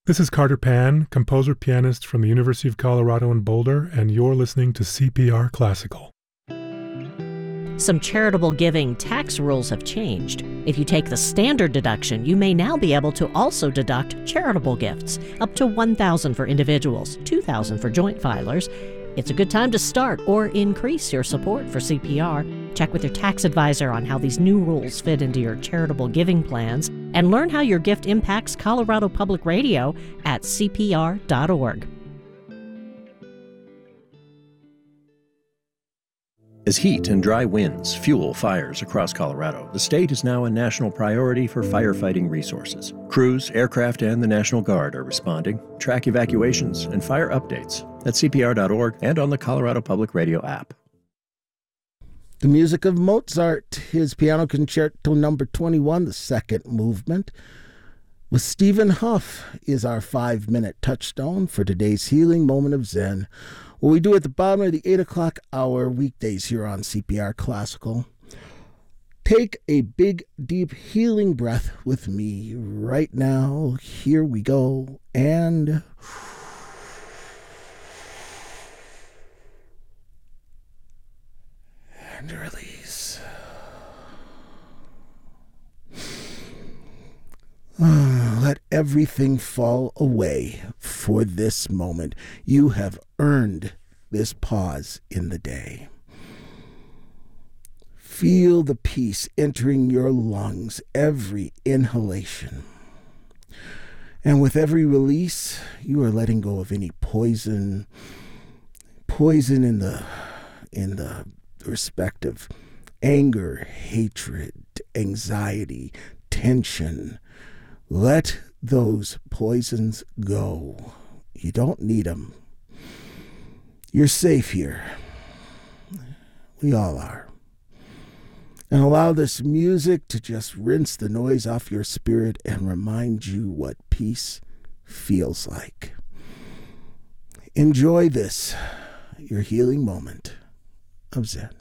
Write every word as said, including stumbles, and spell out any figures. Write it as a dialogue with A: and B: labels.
A: This is Carter Pan, composer-pianist from the University of Colorado in Boulder, and you're listening to C P R Classical.
B: Some charitable giving tax rules have changed. If you take the standard deduction, you may now be able to also deduct charitable gifts, up to one thousand dollars for individuals, two thousand dollars for joint filers. It's a good time to start or increase your support for C P R. Check with your tax advisor on how these new rules fit into your charitable giving plans, and learn how your gift impacts Colorado Public Radio at C P R dot org.
C: As heat and dry winds fuel fires across Colorado, the state is now a national priority for firefighting resources. Crews, aircraft, and the National Guard are responding. Track evacuations and fire updates at C P R dot org and on the Colorado Public Radio app.
D: The music of Mozart, his Piano Concerto number twenty-one, the second movement, with Stephen Huff, is our five-minute touchstone for today's Healing Moment of Zen. What we do at the bottom of the eight o'clock hour weekdays here on C P R Classical. Take a big, deep, healing breath with me right now. Here we go. And and release. Let everything fall away for this moment. You have earned this pause in the day. Feel the peace entering your lungs, every inhalation. And with every release, you are letting go of any poison, poison in the, in the respect of anger, hatred, anxiety, tension. Let those poisons go. You don't need them. You're safe here. We all are. And allow this music to just rinse the noise off your spirit and remind you what peace feels like. Enjoy this, your healing moment of Zen.